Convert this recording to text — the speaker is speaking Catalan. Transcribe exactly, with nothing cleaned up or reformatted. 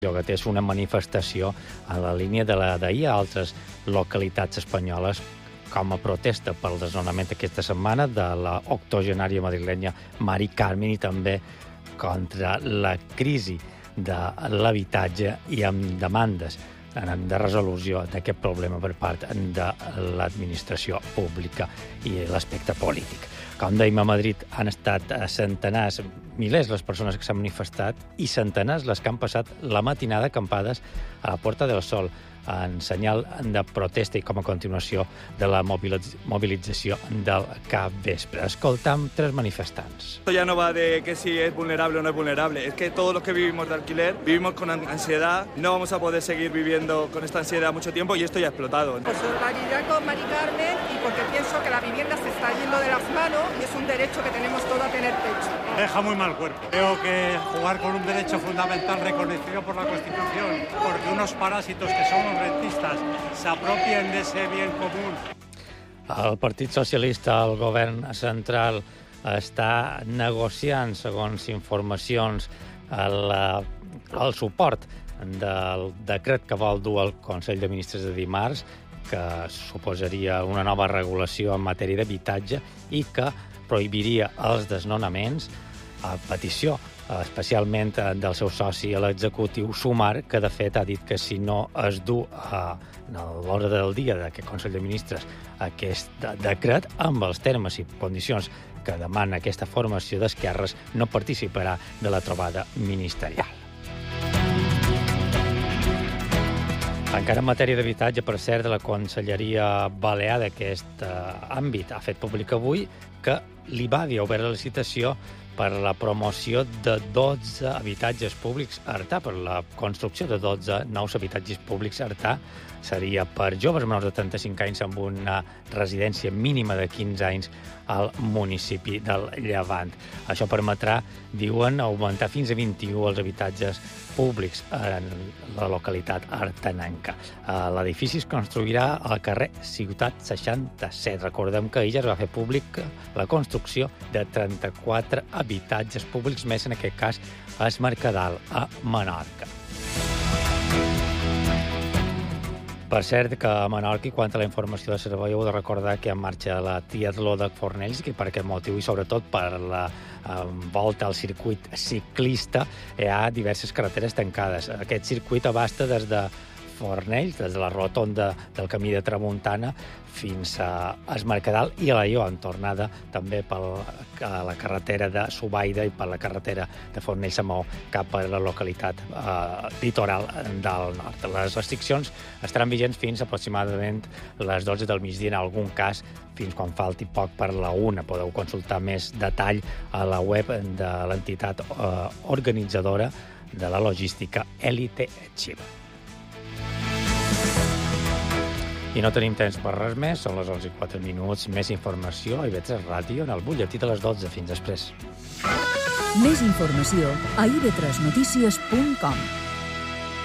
que és una manifestació a la línia de la d'ahir a altres localitats espanyoles com a protesta pel desnonament aquesta setmana de la octogenària madrilenya Mari Carmen i també contra la crisi de l'habitatge i amb demandes de resolució d'aquest problema per part de l'administració pública i l'aspecte polític. Com dèiem, a Madrid han estat centenars, milers les persones que s'han manifestat i centenars les que han passat la matinada acampades a la Puerta del Sol en senyal de protesta i com a continuació de la mobilització del capvespre. Escoltam tres manifestants. Esto ya no va de que si es vulnerable o no es vulnerable, es que todos los que vivimos de alquiler vivimos con ansiedad, no vamos a poder seguir viviendo con esta ansiedad mucho tiempo y esto ya ha explotado. Por solidaridad con Mari Carmen y porque pienso que la vivienda se está yendo de las manos y es un derecho que tenemos todos a tener techo. Deja muy mal cuerpo. Creo que jugar con un derecho fundamental reconocido por la Constitución, porque unos parásitos que somos rentistas se apropien de ese bien común. El Partit Socialista, el govern central, està negociant, segons informacions, el, el suport del decret que vol dur el Consell de Ministres de dimarts, que suposaria una nova regulació en matèria d'habitatge i que prohibiria els desnonaments a petició, especialment del seu soci a l'executiu Sumar, que de fet ha dit que si no es du a l'hora del dia d'aquest Consell de Ministres aquest decret, amb els termes i condicions que demana aquesta formació d'esquerres, no participarà de la trobada ministerial. Encara en matèria d'habitatge, per cert, de la Conselleria Balear d'aquest àmbit ha fet públic avui que l'Ibadi ha obert la licitació per la promoció de dotze habitatges públics a Artà, per la construcció de dotze nous habitatges públics a Artà. Seria per joves menors de trenta-cinc anys amb una residència mínima de quinze anys al municipi del Llevant. Això permetrà, diuen, augmentar fins a vint-i-u els habitatges públics en la localitat artanenca. L'edifici es construirà al carrer Ciutat seixanta-set. Recordem que ahir ja es va fer públic la construcció de trenta-quatre habitatges públics, més en aquest cas a Es Mercadal, a Menorca. Per cert, que a Menorca, i quant a la informació de servei, heu de recordar que en marxa la triatló de Fornells, que per aquest motiu i sobretot per la volta al circuit ciclista hi ha diverses carreteres tancades. Aquest circuit abasta des de Fornells, des de la rotonda del camí de Tramuntana fins a Es Mercadal i a Alaior, en tornada també per la carretera de Subaida i per la carretera de Fornells-Samó cap a la localitat eh, litoral del nord. Les restriccions estaran vigents fins aproximadament les dotze del migdia, en algun cas fins quan falti poc per la una. Podeu consultar més detall a la web de l'entitat eh, organitzadora de la logística Elite Chiva. I no tenim temps per res més, són les onze i quatre minuts. Més informació a I V tres Ràdio en el butlletí de les dotze. Fins després. Més informació a i ve tres notícies punt com.